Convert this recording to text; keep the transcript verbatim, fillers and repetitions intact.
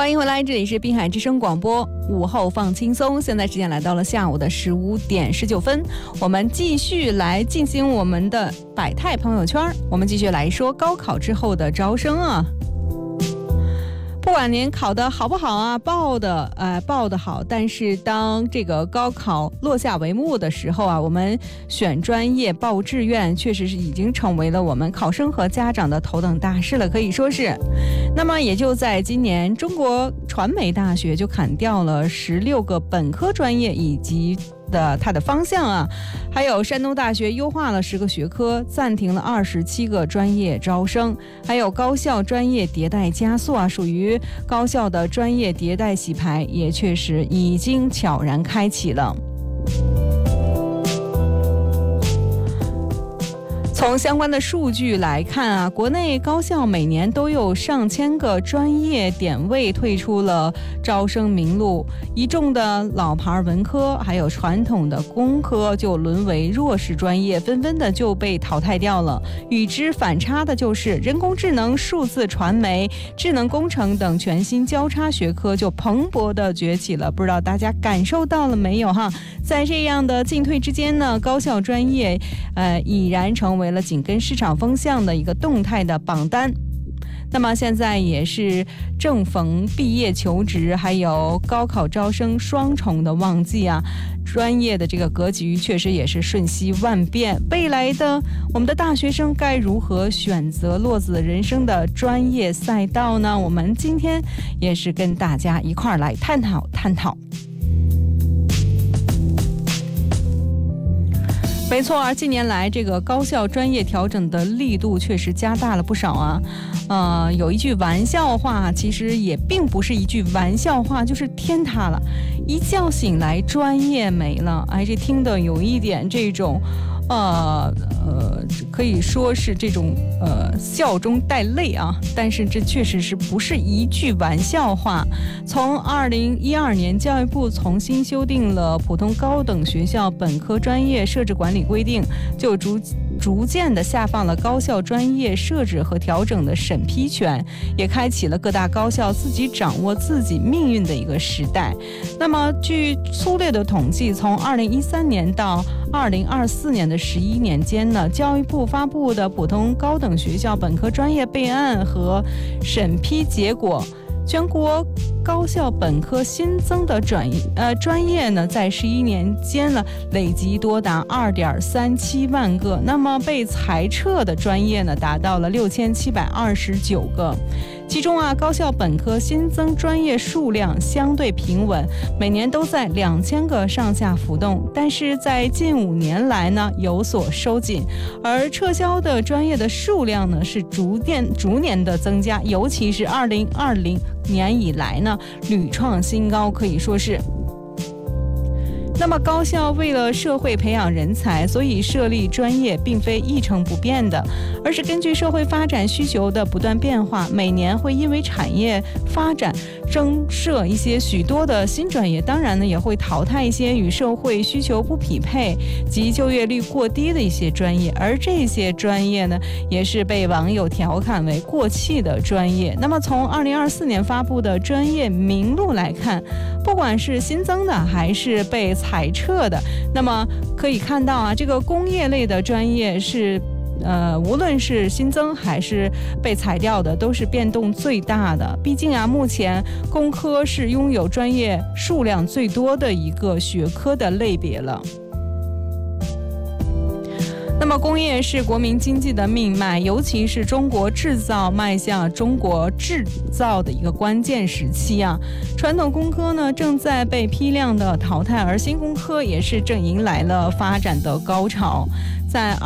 欢迎回来，这里是滨海之声广播，午后放轻松。现在时间来到了下午的十五点十九分，我们继续来进行我们的百态朋友圈。我们继续来说高考之后的招生啊。不管您考得好不好啊，报的呃报得好，但是当这个高考落下帷幕的时候啊，我们选专业报志愿确实是已经成为了我们考生和家长的头等大事了，可以说是。那么也就在今年，中国传媒大学就砍掉了十六个本科专业以及的它的方向啊，还有山东大学优化了十个学科，暂停了二十七个专业招生，还有高校专业迭代加速啊，属于高校的专业迭代洗牌也确实已经悄然开启了。从相关的数据来看啊，国内高校每年都有上千个专业点位退出了招生名录，一众的老牌文科还有传统的工科就沦为弱势专业，纷纷的就被淘汰掉了。与之反差的就是人工智能、数字传媒、智能工程等全新交叉学科就蓬勃的崛起了，不知道大家感受到了没有哈？在这样的进退之间呢，高校专业呃已然成为了紧跟市场风向的一个动态的榜单。那么现在也是正逢毕业求职还有高考招生双重的旺季啊，专业的这个格局确实也是瞬息万变。未来的我们的大学生该如何选择落子人生的专业赛道呢？我们今天也是跟大家一块儿来探讨探讨。没错啊，近年来这个高校专业调整的力度确实加大了不少啊。呃，有一句玩笑话，其实也并不是一句玩笑话，就是天塌了，一觉醒来专业没了。哎，这听得有一点这种呃呃，可以说是这种呃笑中带泪啊，但是这确实是不是一句玩笑话。从二零一二年，教育部重新修订了普通高等学校本科专业设置管理规定，就逐逐渐的下放了高校专业设置和调整的审批权，也开启了各大高校自己掌握自己命运的一个时代。那么据粗略的统计，从二零一三年到二零二四年的十一年间呢，教育部发布的普通高等学校本科专业备案和审批结果，全国高校本科新增的转呃专业呢，在十一年间呢，累计多达二点三七万个。那么被裁撤的专业呢，达到了六千七百二十九个。其中啊，高校本科新增专业数量相对平稳，每年都在两千个上下浮动，但是在近五年来呢有所收紧，而撤销的专业的数量呢是逐渐逐年的增加，尤其是二零二零年以来呢屡创新高，可以说是。那么高校为了社会培养人才，所以设立专业并非一成不变的，而是根据社会发展需求的不断变化，每年会因为产业发展增设一些许多的新专业，当然呢也会淘汰一些与社会需求不匹配及就业率过低的一些专业，而这些专业呢也是被网友调侃为过气的专业。那么从二零二四年发布的专业名录来看，不管是新增的还是被裁撤的，那么可以看到啊，这个工业类的专业是呃，无论是新增还是被裁掉的，都是变动最大的。毕竟啊，目前工科是拥有专业数量最多的一个学科的类别了。那么工业是国民经济的命脉，尤其是中国制造迈向中国制造的一个关键时期啊。传统工科呢正在被批量的淘汰，而新工科也是正迎来了发展的高潮。在